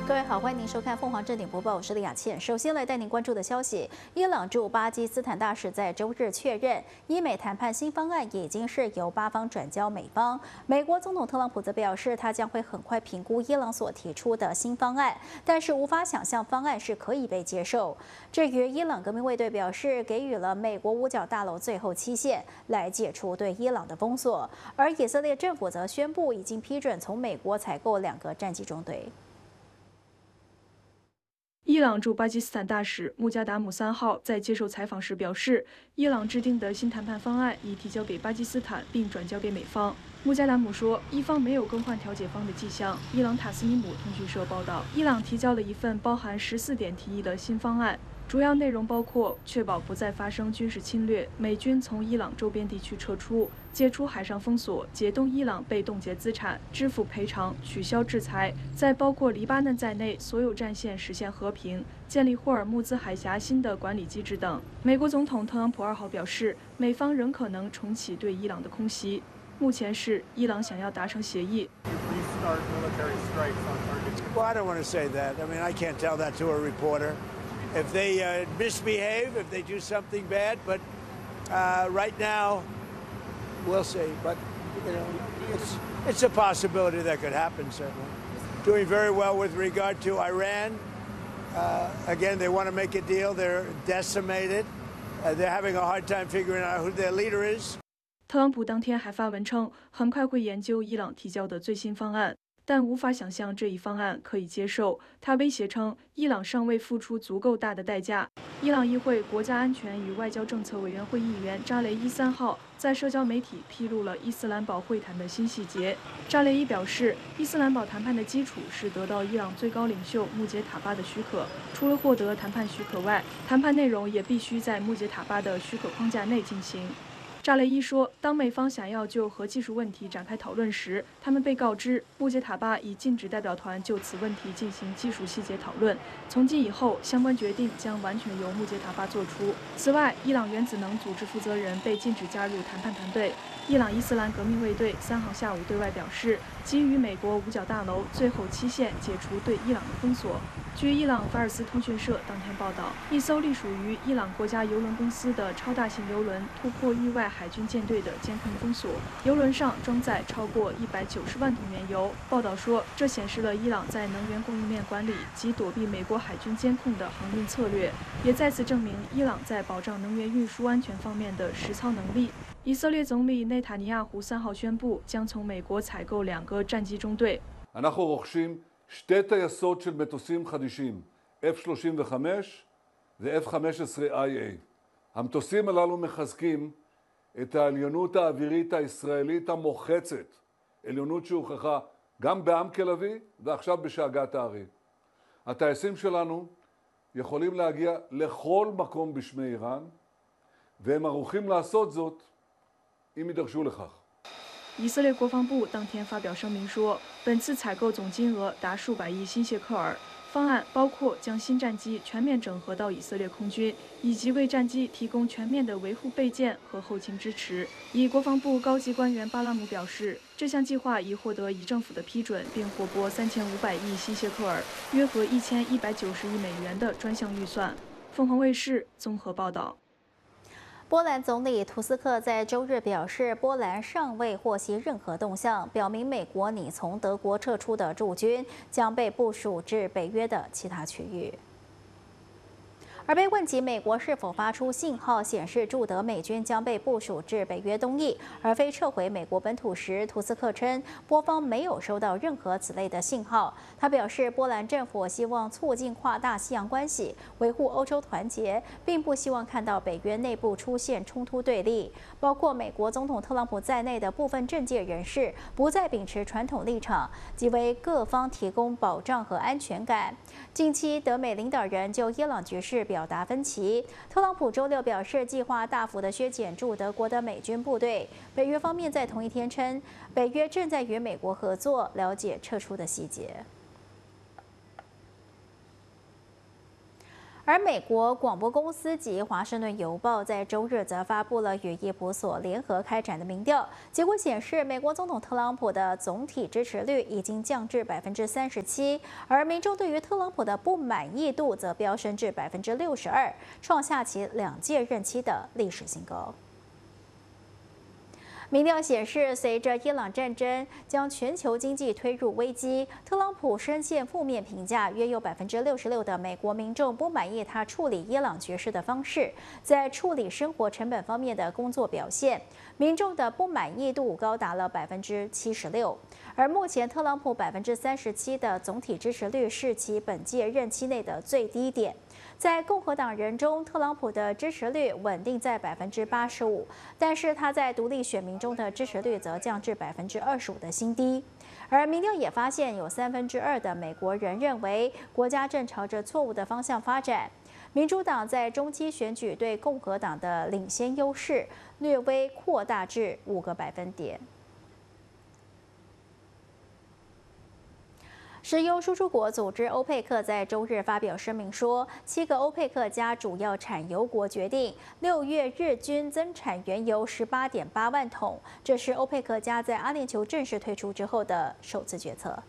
各位好，欢迎您收看凤凰正点播报，我是李雅倩。首先来带您关注的消息，伊朗驻巴基斯坦大使在周日确认，伊美谈判新方案已经是由巴方转交美方。美国总统特朗普则表示，他将会很快评估伊朗所提出的新方案，但是无法想象方案是可以被接受。至于伊朗革命卫队表示，给予了美国五角大楼最后期限来解除对伊朗的封锁，而以色列政府则宣布已经批准从美国采购2个战机中队。 伊朗驻巴基斯坦大使穆加达姆3号在接受采访时表示，伊朗制定的新谈判方案已提交给巴基斯坦，并转交给美方。穆加达姆说，伊方没有更换调解方的迹象。伊朗塔斯尼姆通讯社报道，伊朗提交了一份包含14点提议的新方案。主要内容包括确保不再发生军事侵略、美军从伊朗周边地区撤出、解除海上封锁、解冻伊朗被冻结资产、支付赔偿、取消制裁，在包括黎巴嫩在内所有战线实现和平、建立霍尔木兹海峡新的管理机制等。美国总统特朗普2号表示，美方仍可能重启对伊朗的空袭。目前是伊朗想要达成协议。 Well, I don't want to say that. I mean, I can't tell that to a reporter. If they misbehave, if they do something bad, but right now, we'll see. But you know, it's a possibility that could happen. Certainly, doing very well with regard to Iran. Again, they want to make a deal. They're decimated. They're having a hard time figuring out who their leader is. 特朗普当天还发文称，很快会研究伊朗提交的最新方案。但无法想象这一方案可以接受。他威胁称，伊朗尚未付出足够大的代价。伊朗议会国家安全与外交政策委员会议员扎雷伊3号在社交媒体披露了伊斯兰堡会谈的新细节。扎雷伊表示，伊斯兰堡谈判的基础是得到伊朗最高领袖穆杰塔巴的许可。除了获得谈判许可外，谈判内容也必须在穆杰塔巴的许可框架内进行。扎雷伊说，当美方想要就核技术问题展开讨论时，他们被告知穆杰塔巴已禁止代表团就此问题进行技术细节讨论。从今以后，相关决定将完全由穆杰塔巴做出。此外，伊朗原子能组织负责人被禁止加入谈判团队。伊朗伊斯兰革命卫队3号下午对外表示，给予美国五角大楼最后期限解除对伊朗的封锁。据伊朗法尔斯通讯社当天报道，一艘隶属于伊朗国家邮轮公司的超大型邮轮突破域外海军舰队的监控封锁，邮轮上装载超过190万桶原油。报道说，这显示了伊朗在能源供应链管理及躲避美国海军监控的航运策略，也再次证明伊朗在保障能源运输安全方面的实操能力。以色列总理内塔尼亚胡3号宣布，将从美国采购2个战机中队。 אנחנו רוכשים 2 טייסות של מטוסים חדישים, F-35 ו-F-15IA. המטוסים הללו מחזקים את העליונות האווירית הישראלית המוחצת, עליונות שהוכחה גם בעם כלבי ועכשיו בשאגת הארי. הטייסים שלנו יכולים להגיע לכל מקום בשמי איראן, והם ערוכים לעשות זאת אם יידרשו לכך. 以色列国防部当天发表声明说，本次采购总金额达数百亿新谢克尔。方案包括将新战机全面整合到以色列空军，以及为战机提供全面的维护备件和后勤支持。以国防部高级官员巴拉姆表示，这项计划已获得以政府的批准，并获拨3500亿新谢克尔，约合1190亿美元的专项预算。凤凰卫视综合报道。 波兰总理图斯克在周日表示，波兰尚未获悉任何动向，表明美国拟从德国撤出的驻军将被部署至北约的其他区域。而被问及美国是否发出信号显示驻德美军将被部署至北约东翼，而非撤回美国本土时，图斯克称波方没有收到任何此类的信号。他表示，波兰政府希望促进跨大西洋关系，维护欧洲团结，并不希望看到北约内部出现冲突对立。包括美国总统特朗普在内的部分政界人士不再秉持传统立场，即为各方提供保障和安全感。近期，德美领导人就伊朗局势表达分歧。特朗普周六表示，计划大幅的削减驻德国的美军部队。北约方面在同一天称，北约正在与美国合作，了解撤出的细节。 而美国广播公司及《华盛顿邮报》在周日则发布了与伊普所联合开展的民调，结果显示，美国总统特朗普的总体支持率已经降至37%，而民众对于特朗普的不满意度则飙升至62%，创下其2届任期的历史新高。民调显示，随着伊朗战争将全球经济推入危机，特朗普深陷负面评价，约有66%的美国民众不满意他处理伊朗局势的方式，在处理生活成本方面的工作表现，民众的不满意度高达了76%。而目前特朗普37%的总体支持率是其本届任期内的最低点。在共和党人中，特朗普的支持率稳定在85%，但是他在独立选民中的支持率则降至25%的新低。而民调也发现，有2/3的美国人认为国家正朝着错误的方向发展。民主党在中期选举对共和党的领先优势略微扩大至5个百分点。石油输出国组织欧佩克在周日发表声明说，7个欧佩克加主要产油国决定6月日均增产原油18.8万桶，这是欧佩克加在阿联酋正式退出之后的首次决策。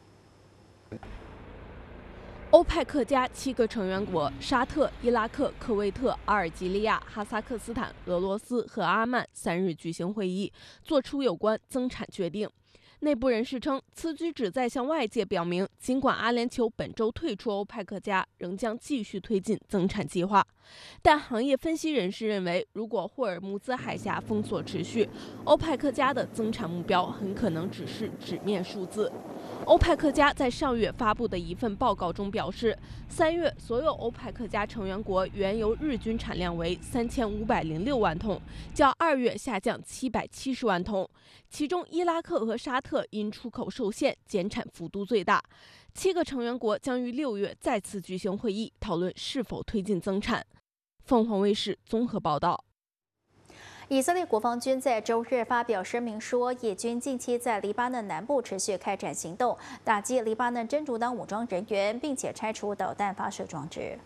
欧派克加7个成员国沙特、伊拉克、科威特、阿尔及利亚、哈萨克斯坦、俄罗斯和阿曼3日举行会议，作出有关增产决定。内部人士称，此举旨在向外界表明，尽管阿联酋本周退出欧派克加，仍将继续推进增产计划。但行业分析人士认为，如果霍尔木兹海峡封锁持续，欧派克加的增产目标很可能只是纸面数字。欧派克加在上月发布的一份报告中表示，3月所有欧派克加成员国原油日均产量为3506万桶，较2月下降770万桶。其中，伊拉克和沙特因出口受限，减产幅度最大。7个成员国将于6月再次举行会议，讨论是否推进增产。凤凰卫视综合报道。 以色列国防军在周日发表声明说，以军近期在黎巴嫩南部持续开展行动，打击黎巴嫩真主党武装人员，并且拆除导弹发射装置。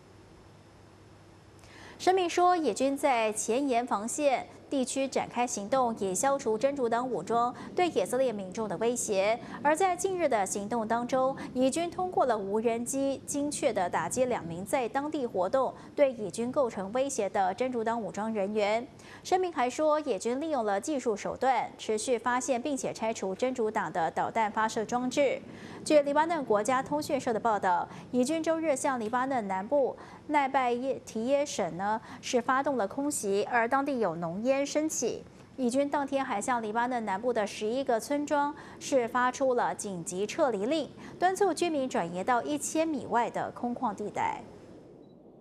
声明说，以军在前沿防线地区展开行动，以消除真主党武装对以色列民众的威胁。而在近日的行动当中，以军通过了无人机精确地打击2名在当地活动、对以军构成威胁的真主党武装人员。声明还说，以军利用了技术手段，持续发现并且拆除真主党的导弹发射装置。据黎巴嫩国家通讯社的报道，以军周日向黎巴嫩南部奈拜提耶省是发动了空袭，而当地有浓烟升起。以军当天还向黎巴嫩南部的11个村庄是发出了紧急撤离令，敦促居民转移到1000米外的空旷地带。